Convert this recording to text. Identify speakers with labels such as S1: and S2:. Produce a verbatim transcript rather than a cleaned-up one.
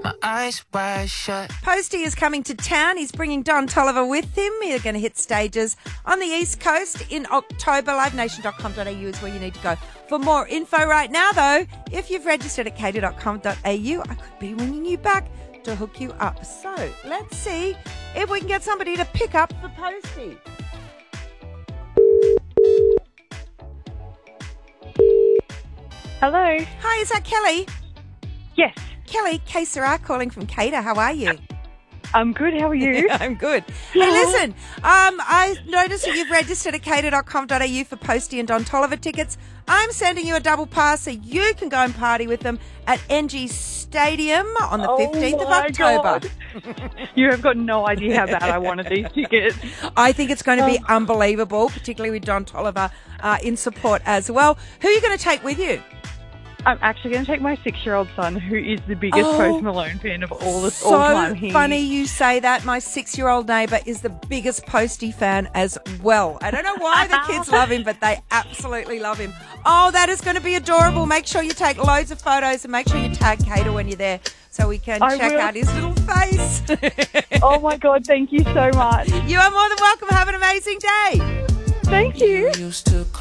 S1: my eyes wide shut.
S2: Posty is coming to town. He's bringing Don Toliver with him. They're going to hit stages on the East Coast in October. live nation dot com dot a u is where you need to go for more info right now, though. If you've registered at katie dot com dot a u, I could be ringing you back to hook you up. So let's see if we can get somebody to pick up for Posty.
S3: Hello.
S2: Hi, is that Kelly?
S3: Yes.
S2: Kelly, K Sarah calling from Cater. How are you?
S3: I'm good. How are you?
S2: I'm good. Hey, listen, um, I noticed that you've registered at katie dot com dot a u for Posty and Don Toliver tickets. I'm sending you a double pass so you can go and party with them at N G Stadium on the fifteenth
S3: oh
S2: of
S3: my
S2: October.
S3: God. You have got no idea how bad I wanted these tickets.
S2: I think it's going to be unbelievable, particularly with Don Toliver uh, in support as well. Who are you going to take with you?
S3: I'm actually going to take my six-year-old son, who is the biggest
S2: Oh,
S3: Post Malone fan of all the
S2: So
S3: all time. He,
S2: funny you say that. My six-year-old neighbour is the biggest Posty fan as well. I don't know why the kids love him, but they absolutely love him. Oh, that is going to be adorable. Make sure you take loads of photos and make sure you tag Cater when you're there so we can
S3: I
S2: check
S3: will.
S2: out his little face.
S3: Oh my God! Thank you so much.
S2: You are more than welcome. Have an amazing day.
S3: Thank you.
S1: Used to